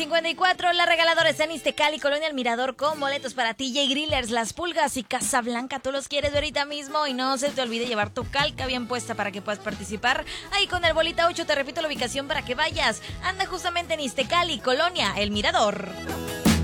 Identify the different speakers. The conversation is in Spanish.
Speaker 1: 9:54, la regaladora está en Iztecali, Colonia El Mirador, con boletos para TJ Grillers, Las Pulgas y Casablanca. Tú los quieres ver ahorita mismo y no se te olvide llevar tu calca bien puesta para que puedas participar. Ahí con el bolita 8, te repito la ubicación para que vayas. Anda justamente en Iztecali, Colonia El Mirador.